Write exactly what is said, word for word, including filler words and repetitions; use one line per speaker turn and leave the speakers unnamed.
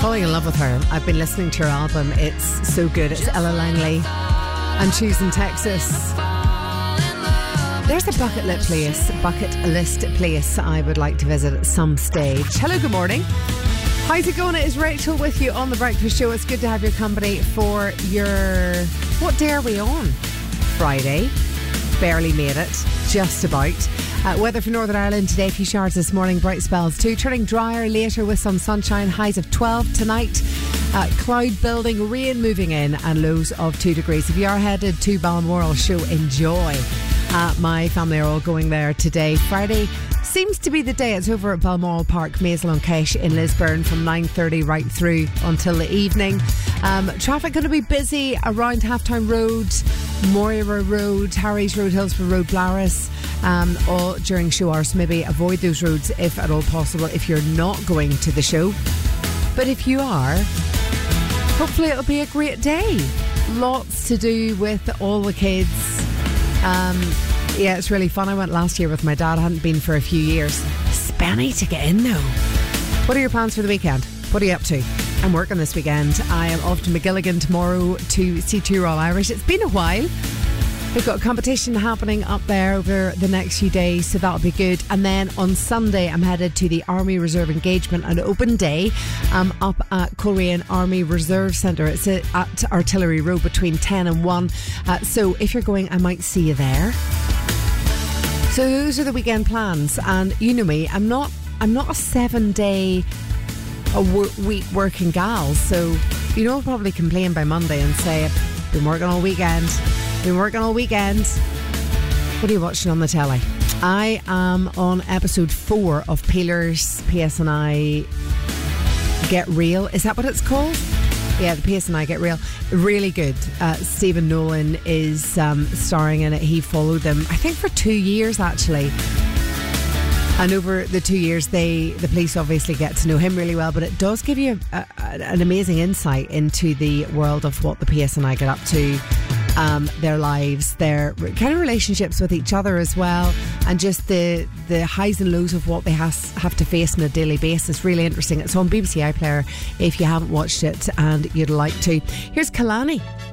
Falling in love with her. I've been listening to her album. It's so good. It's Ella Langley and Choosing Texas. There's a bucket list place, bucket list place I would like to visit at some stage. Hello, good morning. How's it going? It is Rachel with you on The Breakfast Show. It's good to have your company for your... What day are we on? Friday. Barely made it. Just about. Uh, weather for Northern Ireland today, a few showers this morning, bright spells too. Turning drier later with some sunshine, highs of twelve tonight. Uh, cloud building, rain moving in, and lows of two degrees. If you are headed to Balmoral, show enjoy. Uh, my family are all going there today. Friday seems to be the day. It's over at Balmoral Park, Maisel an Ceis in Lisburn from nine thirty right through until the evening. Um, traffic going to be busy around Halftime Road, Moira Road, Harry's Road, Hillsborough Road, Blaris, um, all during show hours. So maybe avoid those roads if at all possible if you're not going to the show. But if you are, hopefully it'll be a great day. Lots to do with all the kids. Um, yeah, it's really fun. I went last year with my dad. I hadn't been for a few years. Spenny to get in though. What are your plans for the weekend? What are you up to? I'm working this weekend. I am off to McGilligan tomorrow to see two Royal Irish. It's been a while. We've got a competition happening up there over the next few days, so that'll be good. And then on Sunday, I'm headed to the Army Reserve Engagement and Open Day um, up at Coleraine Army Reserve Centre. It's at Artillery Road between ten and one. Uh, so if you're going, I might see you there. So those are the weekend plans. And you know me, I'm not, I'm not a seven-day a week working gal. So you know, I'll probably complain by Monday and say, been working all weekend. Been working all weekend. What are you watching on the telly? I am on episode four of Peeler's P S N I Get Real. Is that what it's called? Yeah, the P S N I Get Real. Really good. Uh, Stephen Nolan is um, starring in it. He followed them, I think, for two years actually. And over the two years, they the police obviously get to know him really well, but it does give you a, a, an amazing insight into the world of what the P S N I get up to. Um, their lives, their kind of relationships with each other as well, and just the the highs and lows of what they has, have to face on a daily basis. Really interesting. It's on B B C iPlayer if you haven't watched it and you'd like to. Here's Kalani.